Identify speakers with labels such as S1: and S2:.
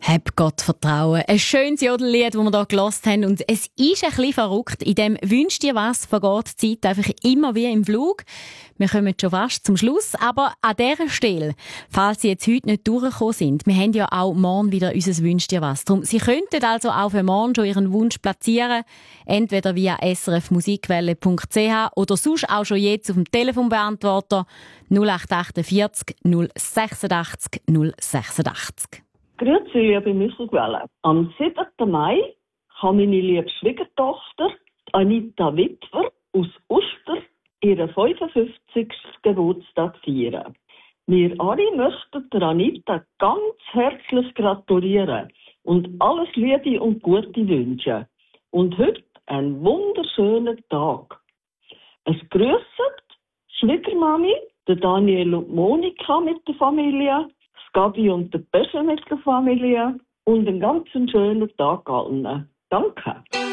S1: Hab Gott Vertrauen. Ein schönes Jodellied, das wir hier gehört haben. Und es ist ein bisschen verrückt. In dem «Wünsch dir was» vergeht die Zeit einfach immer wie im Flug. Wir kommen schon fast zum Schluss. Aber an dieser Stelle, falls Sie jetzt heute nicht durchgekommen sind, wir haben ja auch morgen wieder unser «Wünsch dir was». Darum, Sie könnten also auch für morgen schon Ihren Wunsch platzieren. Entweder via srfmusikwelle.ch oder sonst auch schon jetzt auf dem Telefonbeantworter 0848 086 086.
S2: Grüezi, liebe Musikwelle. Am 7. Mai kann meine liebe Schwiegertochter Anita Witwer aus Uster ihren 55. Geburtstag feiern. Wir alle möchten der Anita ganz herzlich gratulieren und alles Liebe und Gute wünschen. Und heute einen wunderschönen Tag. Es grüßen Schwiegermami, der Daniel und Monika mit der Familie, Gabi und der Pesche mit der Familie und einen ganz schönen Tag allen. Danke.